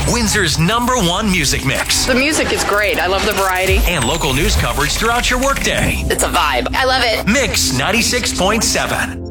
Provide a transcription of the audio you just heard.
Windsor's #1 music mix. The music is great. I love the variety. And local news coverage throughout your workday. It's a vibe. I love it. Mix 96.7.